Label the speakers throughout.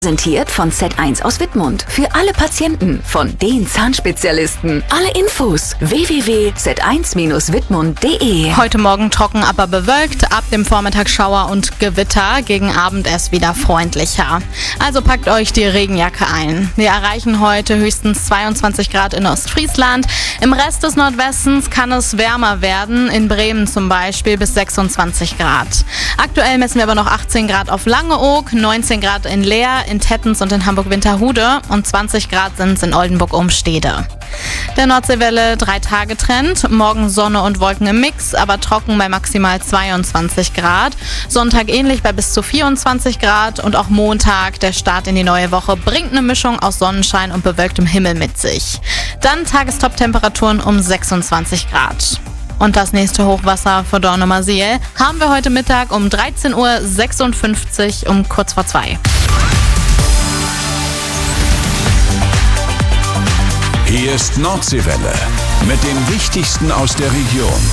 Speaker 1: Präsentiert von Z1 aus Wittmund. Für alle Patienten von den Zahnspezialisten. Alle Infos www.z1-wittmund.de.
Speaker 2: Heute Morgen trocken, aber bewölkt. Ab dem Vormittag Schauer und Gewitter. Gegen Abend erst wieder freundlicher. Also packt euch die Regenjacke ein. Wir erreichen heute höchstens 22 Grad in Ostfriesland. Im Rest des Nordwestens kann es wärmer werden. In Bremen zum Beispiel bis 26 Grad. Aktuell messen wir aber noch 18 Grad auf Langeoog, 19 Grad in Leer, in Tettens und in Hamburg-Winterhude und 20 Grad sind es in Oldenburg-Umstede. Der Nordseewelle 3-Tage-Trend. Morgen Sonne und Wolken im Mix, aber trocken bei maximal 22 Grad. Sonntag ähnlich bei bis zu 24 Grad und auch Montag, der Start in die neue Woche, bringt eine Mischung aus Sonnenschein und bewölktem Himmel mit sich. Dann Tagestop-Temperaturen um 26 Grad. Und das nächste Hochwasser vor Dornumersiel haben wir heute Mittag um 13.56 Uhr um kurz vor 2.
Speaker 3: Hier ist Nordseewelle mit dem Wichtigsten aus der Region.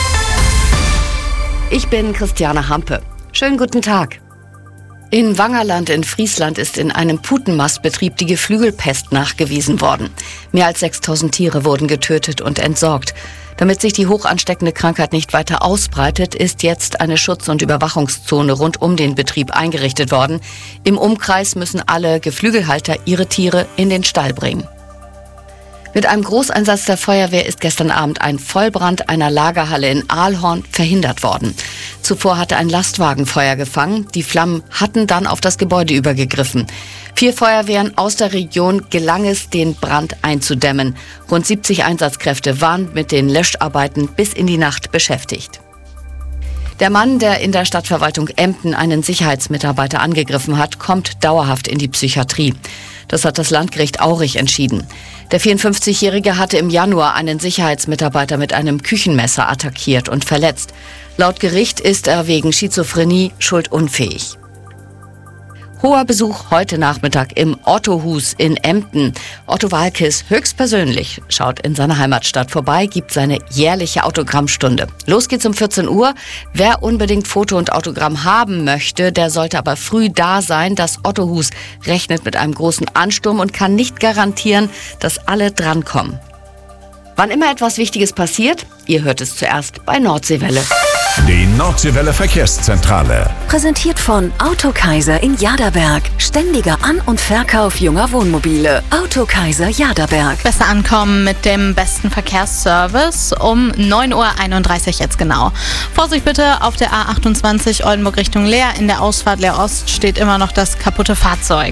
Speaker 4: Ich bin Christiane Hampe. Schönen guten Tag. In Wangerland in Friesland ist in einem Putenmastbetrieb die Geflügelpest nachgewiesen worden. Mehr als 6.000 Tiere wurden getötet und entsorgt. Damit sich die hochansteckende Krankheit nicht weiter ausbreitet, ist jetzt eine Schutz- und Überwachungszone rund um den Betrieb eingerichtet worden. Im Umkreis müssen alle Geflügelhalter ihre Tiere in den Stall bringen. Mit einem Großeinsatz der Feuerwehr ist gestern Abend ein Vollbrand einer Lagerhalle in Ahlhorn verhindert worden. Zuvor hatte ein Lastwagen Feuer gefangen. Die Flammen hatten dann auf das Gebäude übergegriffen. 4 Feuerwehren aus der Region gelang es, den Brand einzudämmen. Rund 70 Einsatzkräfte waren mit den Löscharbeiten bis in die Nacht beschäftigt. Der Mann, der in der Stadtverwaltung Emden einen Sicherheitsmitarbeiter angegriffen hat, kommt dauerhaft in die Psychiatrie. Das hat das Landgericht Aurich entschieden. Der 54-Jährige hatte im Januar einen Sicherheitsmitarbeiter mit einem Küchenmesser attackiert und verletzt. Laut Gericht ist er wegen Schizophrenie schuldunfähig. Hoher Besuch heute Nachmittag im Ottohus in Emden. Otto Waalkes höchstpersönlich schaut in seiner Heimatstadt vorbei, gibt seine jährliche Autogrammstunde. Los geht's um 14 Uhr. Wer unbedingt Foto und Autogramm haben möchte, der sollte aber früh da sein. Das Ottohus rechnet mit einem großen Ansturm und kann nicht garantieren, dass alle drankommen. Wann immer etwas Wichtiges passiert, ihr hört es zuerst bei Nordseewelle.
Speaker 3: Die Nordseewelle Verkehrszentrale.
Speaker 1: Präsentiert von Autokaiser in Jaderberg. Ständiger An- und Verkauf junger Wohnmobile. Autokaiser Jaderberg.
Speaker 2: Besser ankommen mit dem besten Verkehrsservice um 9.31 Uhr jetzt genau. Vorsicht bitte, auf der A28 Oldenburg Richtung Leer. In der Ausfahrt Leer Ost steht immer noch das kaputte Fahrzeug.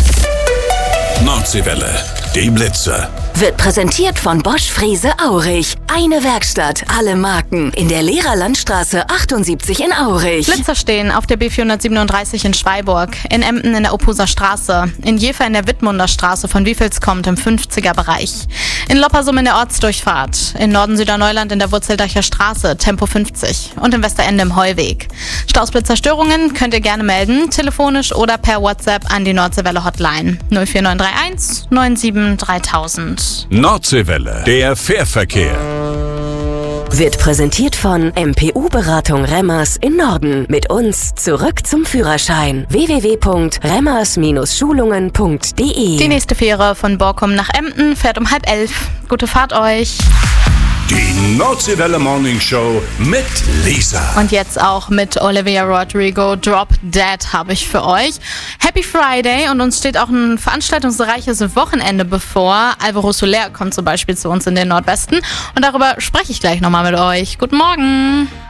Speaker 3: Nordseewelle, die Blitze.
Speaker 1: Wird präsentiert von Bosch Frese Aurich. Eine Werkstatt, alle Marken. In der Lehrerlandstraße 78 in Aurich.
Speaker 2: Blitzer stehen auf der B437 in Schweiburg, in Emden in der Ophuser Straße, in Jever in der Wittmunder Straße von Wiefelskommt im 50er-Bereich, in Loppersum in der Ortsdurchfahrt, in Norden-Süderneuland in der Wurzeldacher Straße, Tempo 50 und im Westerende im Heuweg. Stausblitzerstörungen könnt ihr gerne melden, telefonisch oder per WhatsApp an die Nordseewelle Hotline 04931 97 3000.
Speaker 3: Nordseewelle, der Fährverkehr.
Speaker 1: Wird präsentiert von MPU-Beratung Remmers in Norden. Mit uns zurück zum Führerschein. www.remmers-schulungen.de.
Speaker 2: Die nächste Fähre von Borkum nach Emden fährt um 10:30. Gute Fahrt euch.
Speaker 3: Die Nordseewelle Morning Show mit Lisa.
Speaker 2: Und jetzt auch mit Olivia Rodrigo. Drop Dead habe ich für euch. Happy Friday und uns steht auch ein veranstaltungsreiches Wochenende bevor. Alvaro Soler kommt zum Beispiel zu uns in den Nordwesten und darüber spreche ich gleich nochmal mit euch. Guten Morgen.